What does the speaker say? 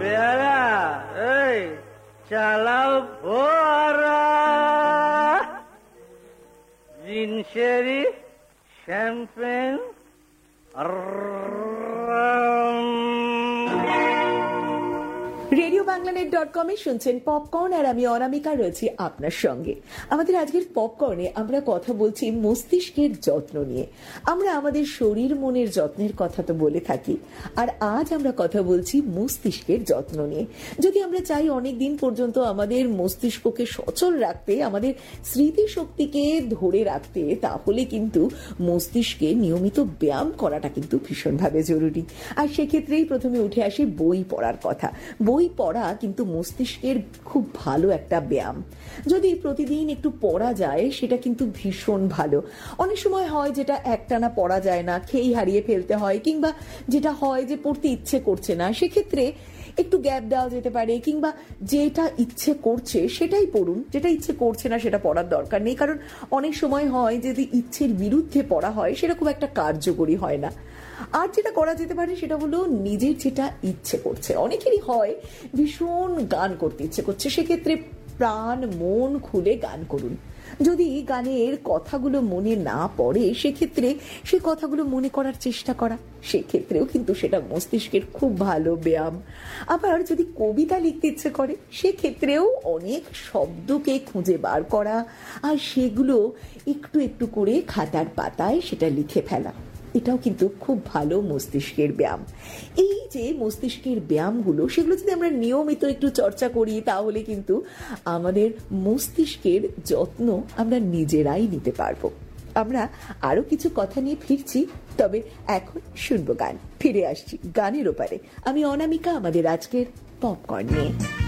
বেয়ারা এই চালাও ফোয়ারা, জিনসেরি শ্যাম্পেন RadioBanglaNet.com-এ শুনছেন পপকর্ন, আর আমি অনামিকা রয়েছি আপনার সঙ্গে। আমাদের আজকের পপকর্নে আমরা কথা বলছি মস্তিষ্কের যত্ন নিয়ে। আমরা আমাদের শরীর মনের যত্নের কথা তো বলে থাকি, আর আজ আমরা কথা বলছি মস্তিষ্কের যত্ন নিয়ে। যদি আমরা চাই অনেক দিন পর্যন্ত আমাদের মস্তিষ্ককে সচল রাখতে, আমাদের স্মৃতিশক্তিকে ধরে রাখতে, তাহলে কিন্তু মস্তিষ্কে নিয়মিত ব্যায়াম করাটা কিন্তু ভীষণভাবে জরুরি। আর সেক্ষেত্রেই প্রথমে উঠে আসে বই পড়ার কথা। বই পড়া কিন্তু মস্তিষ্কের খুব ভালো একটা ব্যায়াম। যদি প্রতিদিন একটু পড়া যায় সেটা কিন্তু ভীষণ ভালো। অনেক সময় হয় যেটা একটানা পড়া যায় না, খেয়েই হারিয়ে ফেলতে হয়, কিংবা যেটা হয় যে পড়তে ইচ্ছে করছে না, সেক্ষেত্রে একটু গ্যাপ দেওয়া যেতে পারে, কিংবা যেটা ইচ্ছে করছে সেটাই পড়ুন, যেটা ইচ্ছে করছে না সেটা পড়ার দরকার নেই। কারণ অনেক সময় হয় যদি ইচ্ছের বিরুদ্ধে পড়া হয় সেটা খুব একটা কার্যকরী হয় না। আর যেটা করা যেতে পারে সেটা হলো নিজের যেটা ইচ্ছে করছে। অনেকেরই হয় ভীষণ গান করতে ইচ্ছে করছে, সেক্ষেত্রে প্রাণ মন খুলে গান করুন। যদি গানের কথাগুলো মনে না পড়ে সেক্ষেত্রে সে কথাগুলো মনে করার চেষ্টা করা, সেক্ষেত্রেও কিন্তু সেটা মস্তিষ্কের খুব ভালো ব্যায়াম। আবার যদি কবিতা লিখতে ইচ্ছে করে সেক্ষেত্রেও অনেক শব্দকে খুঁজে বার করা আর সেগুলো একটু একটু করে খাতার পাতায় সেটা লিখে ফেলা, এটাও কিন্তু খুব ভালো মস্তিষ্কের ব্যায়াম। এই যে মস্তিষ্কের ব্যায়ামগুলো, সেগুলো যদি আমরা নিয়মিত একটু চর্চা করি তাহলে কিন্তু আমাদের মস্তিষ্কের যত্ন আমরা নিজেরাই নিতে পারবো। আমরা আরো কিছু কথা নিয়ে ফিরছি, তবে এখন শুনবো গান। ফিরে আসছি গানের ওপারে। আমি অনামিকা, আমাদের আজকের পপকর্ন নিয়ে।